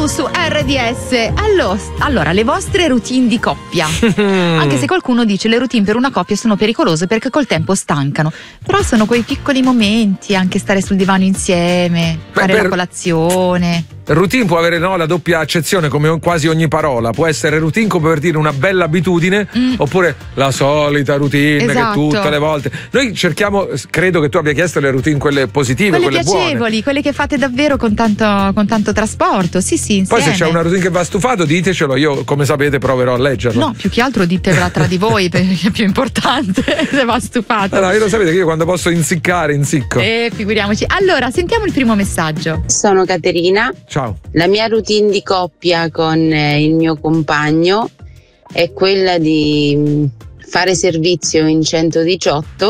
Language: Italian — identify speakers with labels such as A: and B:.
A: su RDS. Allora, le vostre routine di coppia. Anche se qualcuno dice le routine per una coppia sono pericolose perché col tempo stancano. Però sono quei piccoli momenti, anche stare sul divano insieme, fare la colazione.
B: Routine può avere la doppia accezione, come quasi ogni parola. Può essere routine come per dire una bella abitudine, oppure la solita routine,
A: esatto,
B: che tutte le volte. Noi cerchiamo, credo che tu abbia chiesto le routine quelle positive, quelle
A: piacevoli,
B: buone,
A: quelle che fate davvero con tanto trasporto. Sì, insieme.
B: Poi se c'è una routine che va stufato, ditecelo, io come sapete proverò a leggerlo.
A: No, più che altro ditevela tra di voi, perché è più importante se va stufato.
B: Allora, io lo sapete che io quando posso insiccare, insicco.
A: Figuriamoci. Allora, sentiamo il primo messaggio.
C: Sono Caterina.
B: Ciao.
C: La mia routine di coppia con il mio compagno è quella di fare servizio in 118